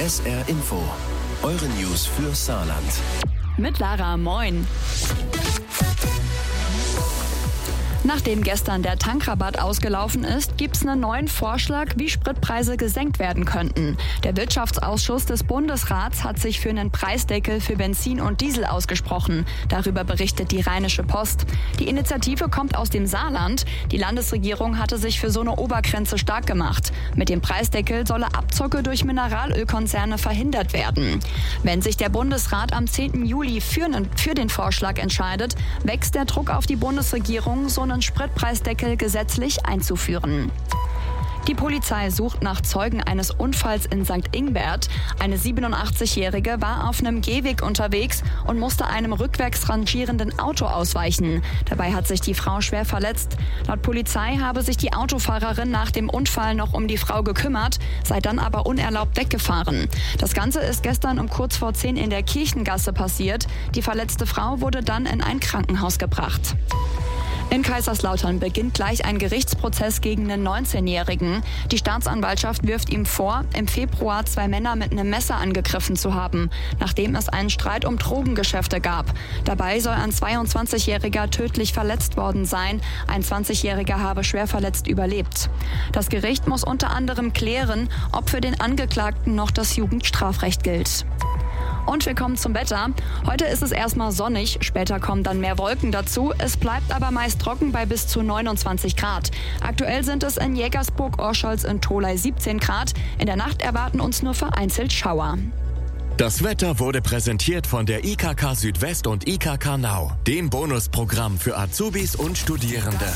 SR Info, eure News für Saarland. Mit Lara, moin. Nachdem gestern der Tankrabatt ausgelaufen ist, gibt es einen neuen Vorschlag, wie Spritpreise gesenkt werden könnten. Der Wirtschaftsausschuss des Bundesrats hat sich für einen Preisdeckel für Benzin und Diesel ausgesprochen. Darüber berichtet die Rheinische Post. Die Initiative kommt aus dem Saarland. Die Landesregierung hatte sich für so eine Obergrenze stark gemacht. Mit dem Preisdeckel solle Abzocke durch Mineralölkonzerne verhindert werden. Wenn sich der Bundesrat am 10. Juli für den Vorschlag entscheidet, wächst der Druck auf die Bundesregierung, so einen Spritpreisdeckel gesetzlich einzuführen. Die Polizei sucht nach Zeugen eines Unfalls in St. Ingbert. Eine 87-Jährige war auf einem Gehweg unterwegs und musste einem rückwärts rangierenden Auto ausweichen. Dabei hat sich die Frau schwer verletzt. Laut Polizei habe sich die Autofahrerin nach dem Unfall noch um die Frau gekümmert, sei dann aber unerlaubt weggefahren. Das Ganze ist gestern um kurz vor 10 in der Kirchengasse passiert. Die verletzte Frau wurde dann in ein Krankenhaus gebracht. In Kaiserslautern beginnt gleich ein Gerichtsprozess gegen einen 19-Jährigen. Die Staatsanwaltschaft wirft ihm vor, im Februar 2 Männer mit einem Messer angegriffen zu haben, nachdem es einen Streit um Drogengeschäfte gab. Dabei soll ein 22-Jähriger tödlich verletzt worden sein. Ein 20-Jähriger habe schwer verletzt überlebt. Das Gericht muss unter anderem klären, ob für den Angeklagten noch das Jugendstrafrecht gilt. Und wir kommen zum Wetter. Heute ist es erstmal sonnig, später kommen dann mehr Wolken dazu. Es bleibt aber meist trocken bei bis zu 29 Grad. Aktuell sind es in Jägersburg, Orscholz und Tholey 17 Grad. In der Nacht erwarten uns nur vereinzelt Schauer. Das Wetter wurde präsentiert von der IKK Südwest und IKK Nau, dem Bonusprogramm für Azubis und Studierende.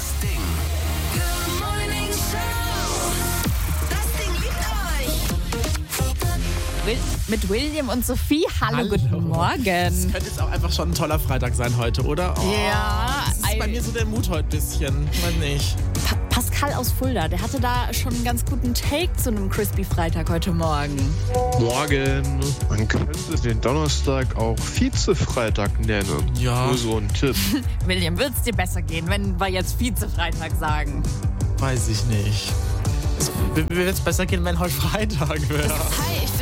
Mit William und Sophie. Hallo, guten Morgen. Das könnte jetzt auch einfach schon ein toller Freitag sein heute, oder? Oh, Ja. Das ist bei mir so der Mut heute ein bisschen. Weiß nicht. Pascal aus Fulda, der hatte da schon einen ganz guten Take zu einem Crispy Freitag heute Morgen. Morgen. Man könnte den Donnerstag auch Vize-Freitag nennen. Ja. Nur so ein Tipp. William, wird es dir besser gehen, wenn wir jetzt Vize-Freitag sagen? Weiß ich nicht. Mir wird es besser gehen, wenn heute Freitag wäre. Hi,